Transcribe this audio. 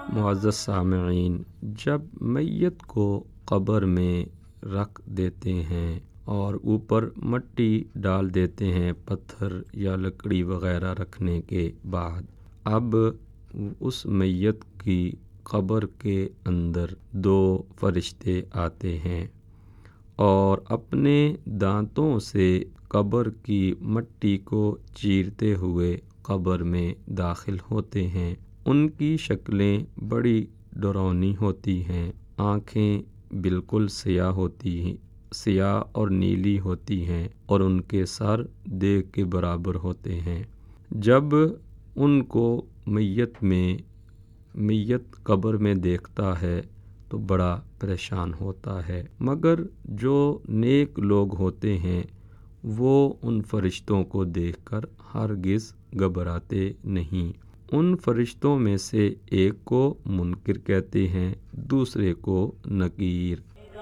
معزز سامعین، جب میت کو قبر میں رکھ دیتے ہیں اور اوپر مٹی ڈال دیتے ہیں پتھر یا لکڑی وغیرہ رکھنے کے بعد، اب اس میت کی قبر کے اندر دو فرشتے آتے ہیں اور اپنے دانتوں سے قبر کی مٹی کو چیرتے ہوئے قبر میں داخل ہوتے ہیں۔ ان کی شکلیں بڑی ڈراؤنی ہوتی ہیں، آنکھیں بالکل سیاہ اور نیلی ہوتی ہیں اور ان کے سر دیگ کے برابر ہوتے ہیں۔ جب ان کو میت قبر میں دیکھتا ہے تو بڑا پریشان ہوتا ہے، مگر جو نیک لوگ ہوتے ہیں وہ ان فرشتوں کو دیکھ کر ہرگز گھبراتے نہیں۔ ان فرشتوں میں سے ایک کو منکر کہتے ہیں، دوسرے کو نکیر۔